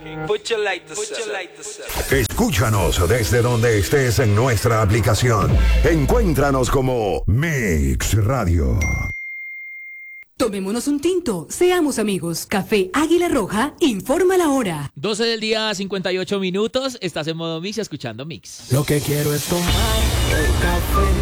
Escúchanos desde donde estés en nuestra aplicación. Encuéntranos como Mix Radio. Tomémonos un tinto, seamos amigos. Café Águila Roja informa la hora. 12 del día, 58 minutos. Estás en modo Mix, escuchando Mix. Lo que quiero es tomar el café.